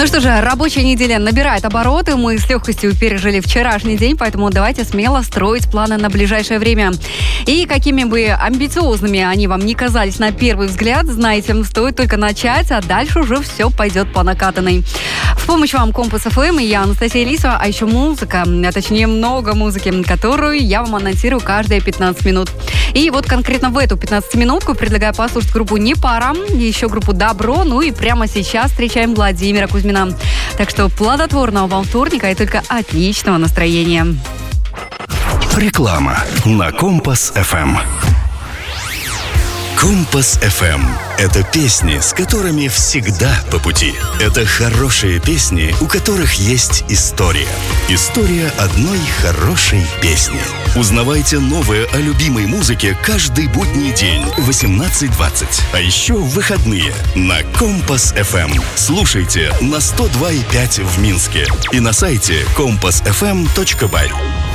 Ну что же, рабочая неделя набирает обороты. Мы с легкостью пережили вчерашний день, поэтому давайте смело строить планы на ближайшее время. И какими бы амбициозными они вам ни казались на первый взгляд, знаете, стоит только начать, а дальше уже все пойдет по накатанной. В помощь вам Компас ФМ и я, Анастасия Лисова, а еще музыка, а точнее много музыки, которую я вам анонсирую каждые 15 минут. И вот конкретно в эту 15-минутку предлагаю послушать группу «Непара», еще группу «Добро», ну и прямо сейчас встречаем Владимира Кузьмина. Так что плодотворного вам вторника и только отличного настроения. Реклама на Компас ФМ. Компас ФМ – это песни, с которыми всегда по пути. Это хорошие песни, у которых есть история. История одной хорошей песни. Узнавайте новое о любимой музыке каждый будний день в 18:20. А еще в выходные на Компас ФМ. Слушайте на 102,5 в Минске и на сайте compassfm.by.